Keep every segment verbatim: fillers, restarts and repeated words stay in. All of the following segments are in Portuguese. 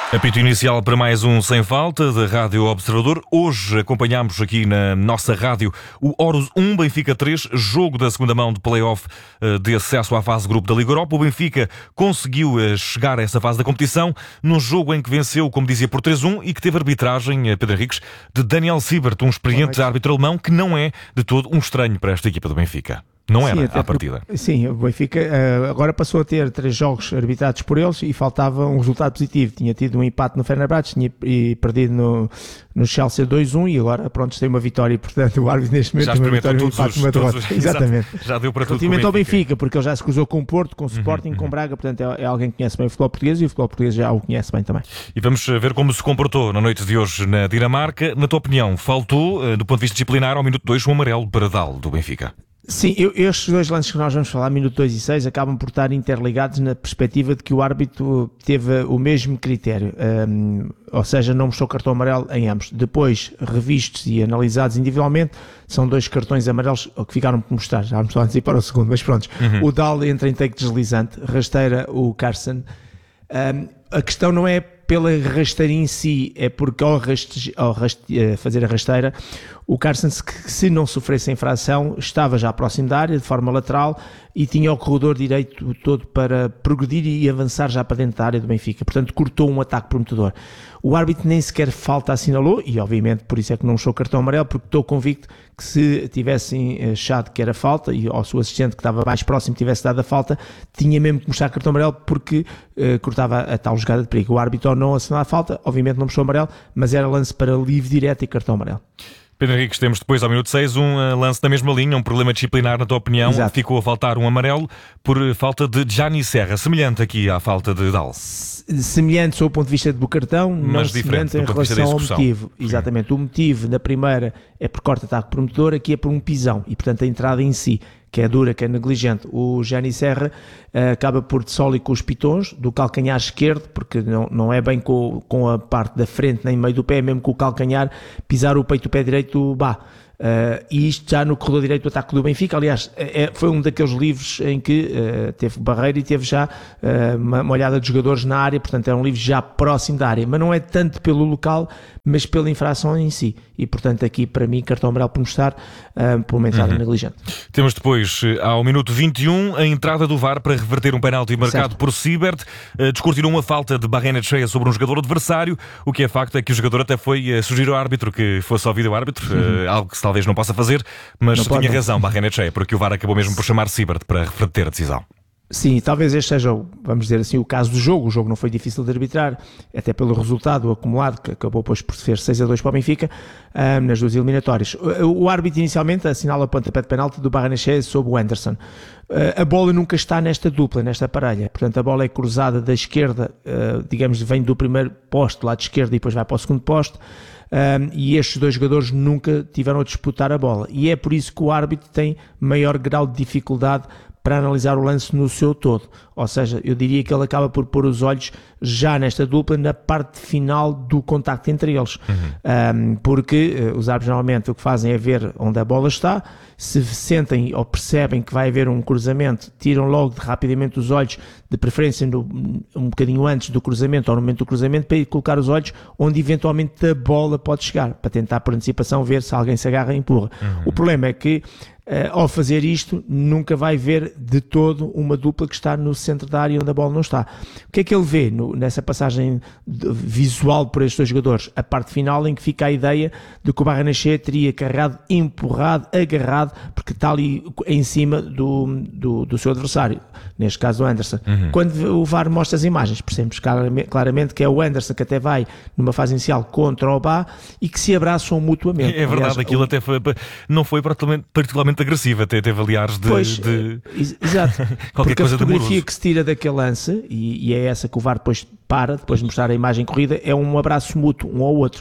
Apito inicial para mais um Sem Falta da Rádio Observador. Hoje acompanhamos aqui na nossa rádio o Horus um, Benfica três, jogo da segunda mão de play-off de acesso à fase de grupo da Liga Europa. O Benfica conseguiu chegar a essa fase da competição num jogo em que venceu, como dizia, por três a um e que teve arbitragem, Pedro Henriques, de Daniel Siebert, um experiente árbitro alemão que não é de todo um estranho para esta equipa do Benfica. Não era, sim, à partida. Sim, o Benfica uh, agora passou a ter três jogos arbitrados por eles e faltava um resultado positivo. Tinha tido um empate no Fenerbahçe, tinha e perdido no, no Chelsea dois a um e agora, pronto, tem uma vitória e, portanto, o árbitro neste momento tem uma vitória, um empate, uma derrota. Os... Exatamente. Já deu para tudo. Relativamente ao Benfica, porque ele já se cruzou com o Porto, com o Sporting, uhum, com o Braga, portanto é, é alguém que conhece bem o futebol português e o futebol português já o conhece bem também. E vamos ver como se comportou na noite de hoje na Dinamarca. Na tua opinião, faltou, do ponto de vista disciplinar, ao minuto dois, um amarelo para Dal, do Benfica? Sim, eu, estes dois lances que nós vamos falar, minuto dois e seis, acabam por estar interligados na perspectiva de que o árbitro teve o mesmo critério, um, ou seja, não mostrou cartão amarelo em ambos. Depois, revistos e analisados individualmente, são dois cartões amarelos que ficaram por mostrar, já vamos falar antes para o segundo, mas pronto. Uhum. O Dal entra em take deslizante, rasteira o Carson. Um, a questão não é pela rasteira em si, é porque ao, raste, ao raste, fazer a rasteira, o Carson, se, se não sofresse a infração, estava já próximo da área, de forma lateral, e tinha o corredor direito todo para progredir e avançar já para dentro da área do Benfica. Portanto, cortou um ataque prometedor. O árbitro nem sequer falta assinalou, e obviamente por isso é que não achou cartão amarelo, porque estou convicto que se tivessem achado que era falta, e ao seu assistente que estava mais próximo tivesse dado a falta, tinha mesmo que mostrar cartão amarelo, porque uh, cortava a tal jogada de perigo. O árbitro ao não assinar a falta, obviamente não mostrou amarelo, mas era lance para livre direto e cartão amarelo. Pedro Henriques, temos depois ao minuto seis um uh, lance na mesma linha, um problema disciplinar, na tua opinião. Exato. Ficou a faltar um amarelo por falta de Gianni Serra, semelhante aqui à falta de Dal. Semelhante sob o ponto de vista do cartão, mas semelhante em relação ao motivo. Sim. Exatamente, o motivo na primeira é por corte-ataque prometedor, aqui é por um pisão e portanto a entrada em si, que é dura, que é negligente. O Gianni Serra uh, acaba por sólido com os pitons do calcanhar esquerdo, porque não, não é bem com, com a parte da frente nem meio do pé, mesmo com o calcanhar, pisar o peito do pé direito, bah. Uh, e isto já no corredor direito do ataque do Benfica, aliás, é, foi um daqueles livros em que uh, teve barreira e teve já uh, uma, uma olhada de jogadores na área, portanto era um livro já próximo da área, mas não é tanto pelo local, mas pela infração em si, e portanto aqui para mim cartão amarelo por mostrar uh, por uma entrada uhum. negligente. Temos depois ao minuto vinte e um a entrada do V A R para reverter um penalti marcado certo. por Siebert, uh, descortinou uma falta de Barrenetxea sobre um jogador adversário. O que é facto é que o jogador até foi uh, sugerir ao árbitro que fosse ao vídeo-árbitro, uhum. uh, algo que talvez não possa fazer, mas não tinha pode, razão Barrenetxea, porque o V A R acabou mesmo por chamar Siebert para reverter a decisão. Sim, talvez este seja, vamos dizer assim, o caso do jogo. O jogo não foi difícil de arbitrar, até pelo resultado acumulado, que acabou depois por ser seis a dois para o Benfica, um, nas duas eliminatórias. O, o árbitro inicialmente assinala o pontapé de penalti do Barrenetxea sobre o Anderson. Uh, a bola nunca está nesta dupla, nesta parelha, portanto a bola é cruzada da esquerda, uh, digamos, vem do primeiro poste, lado esquerdo, e depois vai para o segundo poste. Um, e estes dois jogadores nunca tiveram a disputar a bola, e é por isso que o árbitro tem maior grau de dificuldade para analisar o lance no seu todo, ou seja, eu diria que ele acaba por pôr os olhos já nesta dupla na parte final do contacto entre eles, uhum. um, porque uh, os árbitros normalmente o que fazem é ver onde a bola está, se sentem ou percebem que vai haver um cruzamento, tiram logo de, rapidamente os olhos, de preferência no, um bocadinho antes do cruzamento ou no momento do cruzamento, para ir colocar os olhos onde eventualmente a bola pode chegar, para tentar por antecipação ver se alguém se agarra e empurra. Uhum. O problema é que Uh, ao fazer isto, nunca vai ver de todo uma dupla que está no centro da área onde a bola não está. O que é que ele vê no, nessa passagem de, visual por estes dois jogadores? A parte final em que fica a ideia de que o Barrenetxea teria carregado, empurrado, agarrado, porque está ali em cima do, do, do seu adversário, neste caso o Anderson. Uhum. Quando o V A R mostra as imagens, percebemos claramente que é o Anderson que até vai numa fase inicial contra o Bá e que se abraçam mutuamente. É verdade, aliás, aquilo o... até foi, não foi particularmente agressiva, até teve aliás de, pois, de... exato, qualquer porque coisa a fotografia de que se tira daquele lance, e, e é essa que o V A R depois para, depois de mostrar a imagem corrida, é um abraço mútuo um ao outro.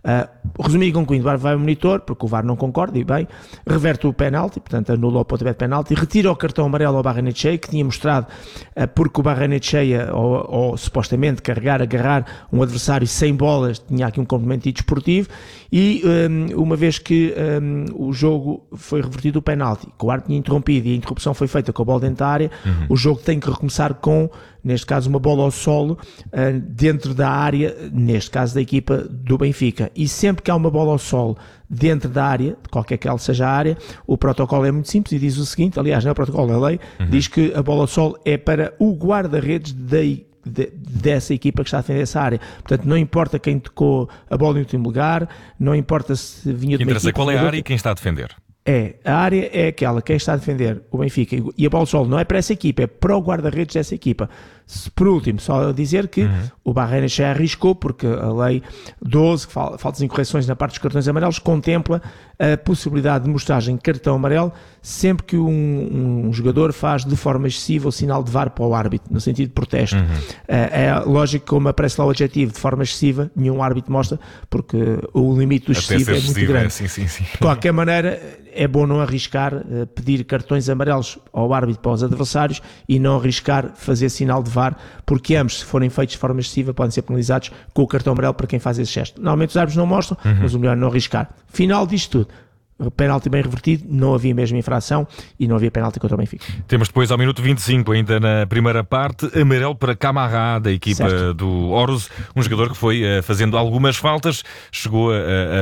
Uh, resumindo e concluindo, o V A R vai ao monitor, porque o V A R não concorda, e bem, reverte o penalti, portanto anula o pontapé de penalti, retira o cartão amarelo ao Barrenetxeia, que tinha mostrado, uh, porque o Barrenetxeia, ou, ou supostamente carregar, agarrar um adversário sem bolas, tinha aqui um complemento desportivo, e um, uma vez que um, o jogo foi revertido o penalti, que o árbitro tinha interrompido e a interrupção foi feita com a bola dentro da área, uhum. o jogo tem que recomeçar com, neste caso, uma bola ao solo uh, dentro da área, neste caso da equipa do Benfica. E sempre que há uma bola ao solo dentro da área, qualquer que ela seja a área, o protocolo é muito simples e diz o seguinte, aliás, não é o protocolo, é a lei, uhum. diz que a bola ao solo é para o guarda-redes da De, dessa equipa que está a defender essa área. Portanto, não importa quem tocou a bola em último lugar, não importa se vinha de uma equipa... Qual é a área e quem está a defender? É, a área é aquela, quem está a defender o Benfica, e a bola de solo não é para essa equipa, é para o guarda-redes dessa equipa. Por último, só dizer que uhum. o Barrenetxeia arriscou, porque a lei doze, que fala, faltas e incorreções na parte dos cartões amarelos, contempla a possibilidade de mostragem de cartão amarelo sempre que um, um jogador faz de forma excessiva o sinal de V A R para o árbitro, no sentido de protesto. Uhum. É, é lógico que, como aparece lá o adjetivo de forma excessiva, nenhum árbitro mostra, porque o limite do excessivo é muito grande. É, sim, sim, sim. De qualquer maneira, é bom não arriscar uh, pedir cartões amarelos ao árbitro para os adversários e não arriscar fazer sinal de V A R, porque ambos, se forem feitos de forma excessiva, podem ser penalizados com o cartão amarelo para quem faz esse gesto. Normalmente os árbitros não mostram, uhum. mas o melhor é não arriscar. Final disto tudo, penalti bem revertido, não havia mesmo infração e não havia penalti contra o Benfica. Temos depois ao minuto vinte e cinco, ainda na primeira parte, amarelo para Camará, da equipa certo. do Orus, um jogador que foi uh, fazendo algumas faltas, chegou a, a, a,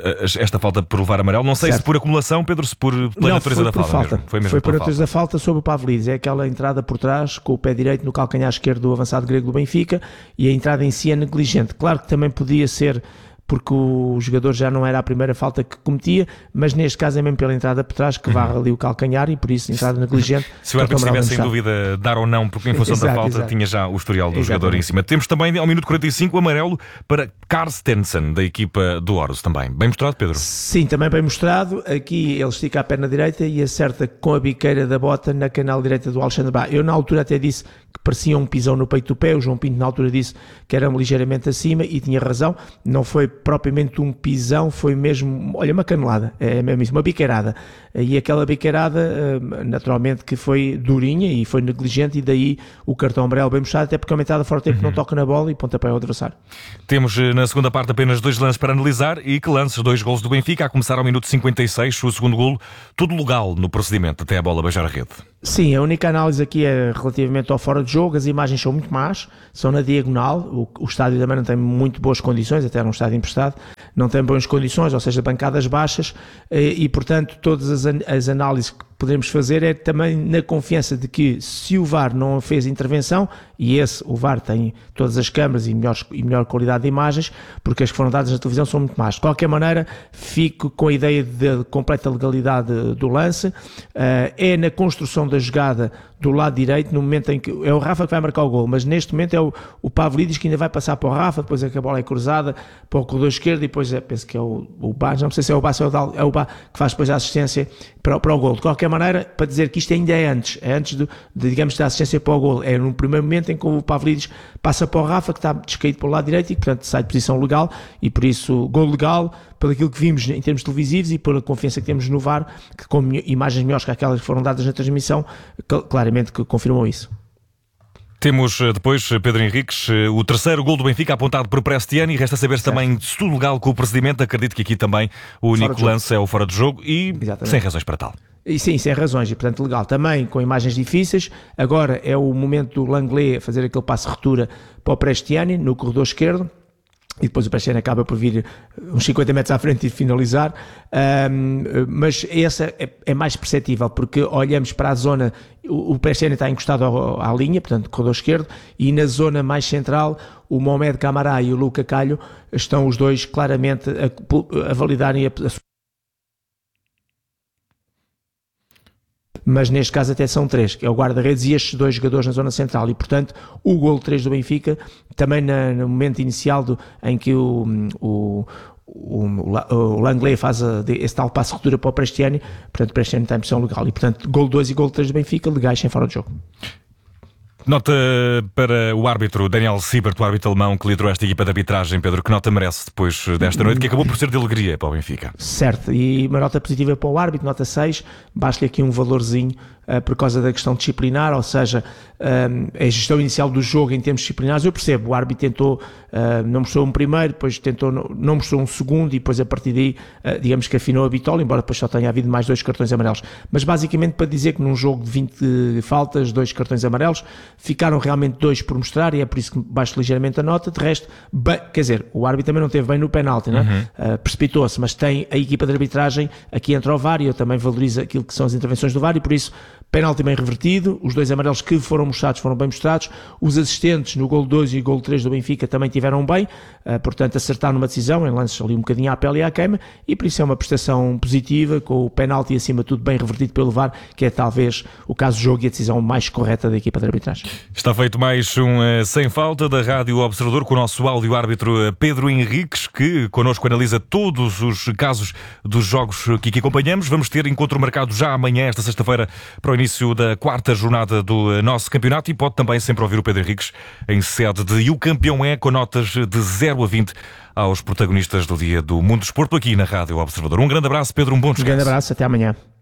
a esta falta por levar amarelo, não sei certo. se por acumulação, Pedro, se por pela não, natureza da falta, falta. Mesmo. Foi mesmo foi por por natureza da falta sobre o Pavlidis, é aquela entrada por trás com o pé direito no calcanhar esquerdo do avançado grego do Benfica, e a entrada em si é negligente. Claro que também podia ser porque o jogador já não era a primeira falta que cometia, mas neste caso é mesmo pela entrada por trás que varre ali o calcanhar e por isso entrada negligente. Se o árbitro estivesse em dúvida dar ou não, porque em função exato, da falta exato. tinha já o historial do Exatamente. jogador em cima. Temos também ao minuto quarenta e cinco o amarelo para Carstensen, da equipa do Orus também. Bem mostrado, Pedro? Sim, também bem mostrado. Aqui ele estica a perna direita e acerta com a biqueira da bota na canal direita do Alexandre Bá. Eu na altura até disse que parecia um pisão no peito do pé, o João Pinto na altura disse que era ligeiramente acima e tinha razão, não foi propriamente um pisão, foi mesmo, olha, uma canelada, é mesmo isso, uma biqueirada, e aquela biqueirada naturalmente que foi durinha e foi negligente e daí o cartão amarelo bem mostrado, até porque aumentada fora o tempo uhum. não toca na bola e pontapé ao adversário. Temos na segunda parte apenas dois lances para analisar e que lances, dois golos do Benfica, a começar ao minuto cinquenta e seis, o segundo golo, tudo legal no procedimento até a bola beijar a rede. Sim, a única análise aqui é relativamente ao fora de jogo, as imagens são muito más, são na diagonal, o, o estádio também não tem muito boas condições, até era um estádio emprestado, não tem boas condições, ou seja, bancadas baixas, e, e portanto todas as, as análises que podemos fazer é também na confiança de que se o V A R não fez intervenção, e esse, o V A R tem todas as câmaras e, melhores, e melhor qualidade de imagens, porque as que foram dadas na televisão são muito más. De qualquer maneira, fico com a ideia de completa legalidade do lance, uh, é na construção da jogada do lado direito, no momento em que é o Rafa que vai marcar o gol, mas neste momento é o, o Pavlidis que ainda vai passar para o Rafa, depois é que a bola é cruzada para o corredor esquerdo e depois é, penso que é o, o Bá, não sei se é o Bá, se é o, Dal, é o Bá que faz depois a assistência para, para o gol. De qualquer maneira, para dizer que isto ainda é antes, é antes do, de, digamos, da assistência para o gol, é no primeiro momento em que o Pavlidis passa para o Rafa, que está descaído para o lado direito e, portanto, sai de posição legal e por isso, gol legal, pelo aquilo que vimos em termos televisivos e pela confiança que temos no V A R, que com imagens melhores que aquelas que foram dadas na transmissão, claramente que confirmou isso. Temos depois, Pedro Henriques, o terceiro gol do Benfica apontado por Prestiani. Resta saber se também se tudo legal com o procedimento. Acredito que aqui também o único lance é o fora de jogo e Exatamente. sem razões para tal. E sim, sem razões, e portanto legal. Também com imagens difíceis. Agora é o momento do Langley fazer aquele passe de retura para o Prestiani no corredor esquerdo. E depois o Prestiani acaba por vir uns cinquenta metros à frente e finalizar, um, mas essa é, é mais perceptível, porque olhamos para a zona, o, o Prestiani está encostado ao, à linha, portanto, corredor esquerdo, e na zona mais central, o Mohamed Camará e o Luca Calho estão os dois claramente a, a validarem a, a mas neste caso até são três, que é o guarda-redes e estes dois jogadores na zona central, e portanto o golo três do Benfica, também na, no momento inicial do, em que o, o, o, o Langley faz a, esse tal passo de ruptura para o Prestiani, portanto o Prestiani está em posição legal, e portanto golo dois e golo três do Benfica legais sem fora de jogo. Nota para o árbitro Daniel Siebert, o árbitro alemão que liderou esta equipa de arbitragem. Pedro, que nota merece depois desta noite, que acabou por ser de alegria para o Benfica? Certo, e uma nota positiva para o árbitro, nota seis, basta-lhe aqui um valorzinho uh, por causa da questão disciplinar, ou seja, um, a gestão inicial do jogo em termos disciplinares. Eu percebo, o árbitro tentou, uh, não mostrou um primeiro, depois tentou, não, não mostrou um segundo, e depois a partir daí, uh, digamos que afinou a bitola, embora depois só tenha havido mais dois cartões amarelos. Mas basicamente para dizer que num jogo de vinte faltas, dois cartões amarelos, ficaram realmente dois por mostrar, e é por isso que baixo ligeiramente a nota. De resto, bem, quer dizer, o árbitro também não teve bem no penalti, não é? Uhum. Uh, precipitou-se, mas tem a equipa de arbitragem, aqui entra o V A R, e eu também valorizo aquilo que são as intervenções do V A R, e por isso, penalti bem revertido, os dois amarelos que foram mostrados foram bem mostrados, os assistentes no gol dois e gol três do Benfica também tiveram bem, uh, portanto acertar numa decisão, em lances ali um bocadinho à pele e à queima, e por isso é uma prestação positiva, com o penalti acima de tudo bem revertido pelo V A R, que é talvez o caso do jogo e a decisão mais correta da equipa de arbitragem. Está feito mais um uh, Sem Falta da Rádio Observador, com o nosso áudio-árbitro uh, Pedro Henriques, que connosco analisa todos os casos dos jogos que aqui acompanhamos. Vamos ter encontro marcado já amanhã, esta sexta-feira, para o início da quarta jornada do uh, nosso campeonato, e pode também sempre ouvir o Pedro Henriques em sede de E o Campeão é, com notas de zero a vinte aos protagonistas do dia do Mundo do Desporto, aqui na Rádio Observador. Um grande abraço, Pedro, um bom descanso. Um grande abraço, até amanhã.